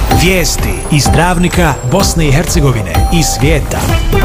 Vijesti iz Travnika, Bosne i Hercegovine i svijeta.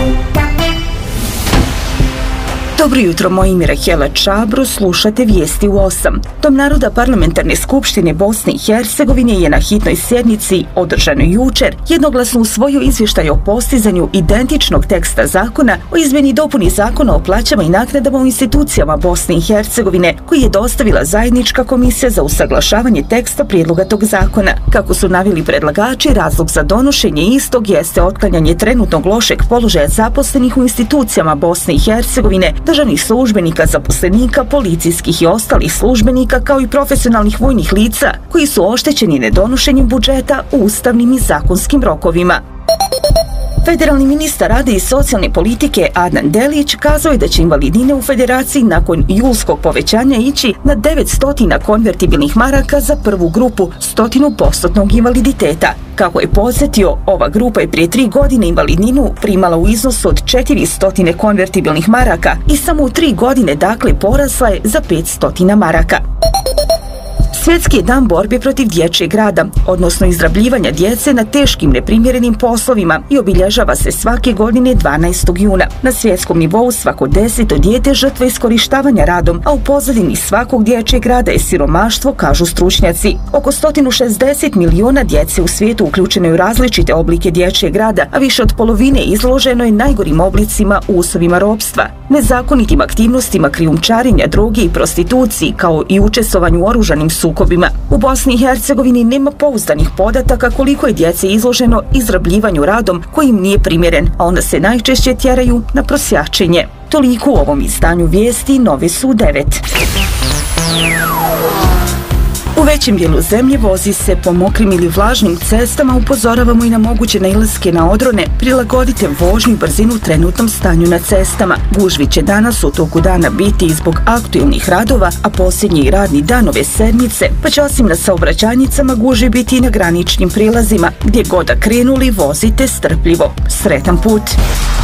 Dobro jutro, moje ime je Rahela Čabro, slušate vijesti u 8. Dom naroda Parlamentarne skupštine Bosne i Hercegovine je na hitnoj sjednici, održanoj jučer, jednoglasno usvojio izvještaj o postizanju identičnog teksta zakona o izmjeni i dopuni zakona o plaćama i naknadama u institucijama Bosne i Hercegovine, koji je dostavila zajednička komisija za usaglašavanje teksta prijedloga tog zakona. Kako su naveli predlagači, razlog za donošenje istog jeste otklanjanje trenutnog lošeg položaja zaposlenih u institucijama Bosne i Hercegovine, državnih službenika, zaposlenika, policijskih i ostalih službenika, kao i profesionalnih vojnih lica koji su oštećeni nedonošenjem budžeta u ustavnim i zakonskim rokovima. Federalni ministar rada i socijalne politike Adnan Delić kazao je da će invalidnine u federaciji nakon julskog povećanja ići na 900 konvertibilnih maraka za prvu grupu 100% invaliditeta. Kako je podsjetio, ova grupa je prije 3 godine invalidninu primala u iznosu od 400 konvertibilnih maraka i samo u 3 godine dakle porasla je za 500 maraka. Svjetski je dan borbe protiv dječjeg rada, odnosno izrabljivanja djece na teškim neprimjerenim poslovima, i obilježava se svake godine 12. juna. Na svjetskom nivou svako 10. dijete žrtva iskorištavanja radom, a u pozadini svakog dječjeg rada je siromaštvo, kažu stručnjaci. Oko 160 miliona djece u svijetu uključeno je u različite oblike dječjeg rada, a više od polovine izloženo je najgorim oblicima u uslovima ropstva, nezakonitim aktivnostima krijumčarenja, droge i prostituciji, kao i učestvovanju u oružanim sukobima. U Bosni i Hercegovini nema pouzdanih podataka koliko je djece izloženo izrabljivanju radom koji im nije primjeren, a onda se najčešće tjeraju na prosjačenje. Toliko u ovom izdanju vijesti, nove su u 9. U većem dijelu zemlje vozi se po mokrim ili vlažnim cestama, upozoravamo i na moguće nailaske na odrone, prilagodite vožnju i brzinu trenutnom stanju na cestama. Gužvi će danas u toku dana biti i zbog aktuelnih radova, a posljednji radni dan ove sedmice, pa će osim na saobraćajnicama gužvi biti i na graničnim prilazima. Gdje god da krenuli, vozite strpljivo. Sretan put!